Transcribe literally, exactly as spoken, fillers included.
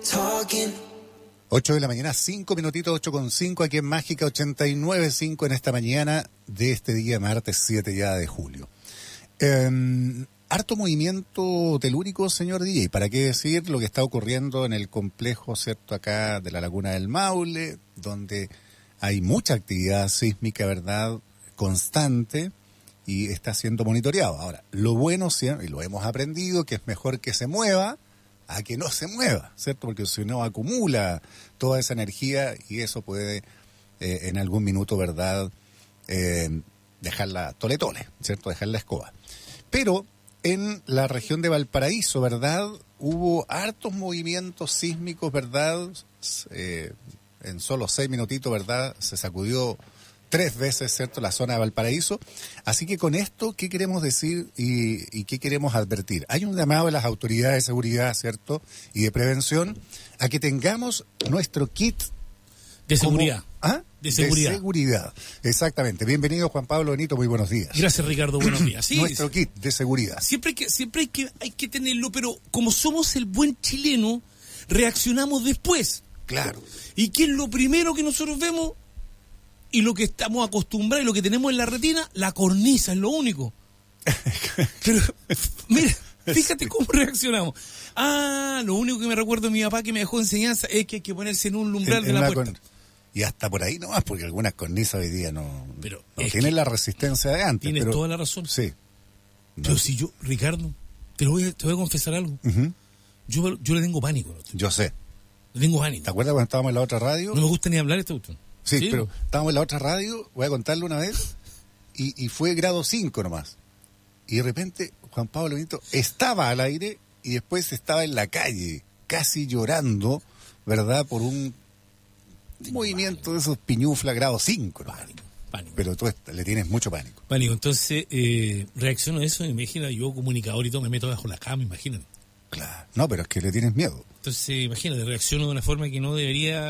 ocho de la mañana, cinco minutitos, ocho con cinco aquí en Mágica ochenta y nueve punto cinco en esta mañana de este día martes siete ya de julio. Eh, harto movimiento telúrico, señor D J. ¿Para qué decir lo que está ocurriendo en el complejo, cierto, acá de la Laguna del Maule, donde hay mucha actividad sísmica, ¿verdad?, constante y está siendo monitoreado? Ahora, lo bueno, y lo hemos aprendido, que es mejor que se mueva a que no se mueva, ¿cierto? Porque si no acumula toda esa energía y eso puede eh, en algún minuto, ¿verdad?, eh, dejarla tole tole, ¿cierto? Dejar la escoba. Pero en la región de Valparaíso, ¿verdad?, hubo hartos movimientos sísmicos, ¿verdad? Eh, en solo seis minutitos, ¿verdad?, se sacudió tres veces, ¿cierto?, la zona de Valparaíso. Así que con esto, ¿qué queremos decir y, y qué queremos advertir? Hay un llamado de las autoridades de seguridad, ¿cierto?, y de prevención, a que tengamos nuestro kit de seguridad. Como, ¿ah? De seguridad. De seguridad, exactamente. Bienvenido, Juan Pablo Benito, muy buenos días. Gracias, Ricardo, buenos días. Sí, nuestro kit de seguridad. Siempre hay que, siempre hay que, hay que tenerlo, pero como somos el buen chileno, reaccionamos después. Claro. ¿Y qué es lo primero que nosotros vemos? Y lo que estamos acostumbrados y lo que tenemos en la retina, la cornisa, es lo único. Pero, mira, fíjate cómo reaccionamos. Ah, lo único que me recuerdo de mi papá que me dejó enseñanza es que hay que ponerse en un umbral en, de en la, la puerta. Con... Y hasta por ahí nomás, porque algunas cornisas hoy día no, pero no tienen la resistencia de antes. Tienes pero... toda la razón. Sí. No. Pero si yo, Ricardo, te, lo voy a, te voy a confesar algo. Uh-huh. Yo, yo le tengo pánico. ¿No? Yo sé. Le tengo pánico. ¿Te acuerdas cuando estábamos en la otra radio? No me gusta ni hablar este auto. Sí, sí, pero estábamos en la otra radio, voy a contarle una vez, y, y fue grado cinco nomás. Y de repente Juan Pablo Benito estaba al aire y después estaba en la calle, casi llorando, ¿verdad?, por un Tengo movimiento pánico. De esos piñufla grado cinco. ¿No? Pánico, pánico. Pero tú le tienes mucho pánico. Pánico, entonces eh, reacciono a eso, imagina, yo comunicador y todo, me meto bajo la cama, imagínate. Claro, no, pero es que le tienes miedo. Entonces, imagínate, reacciono de una forma que no debería...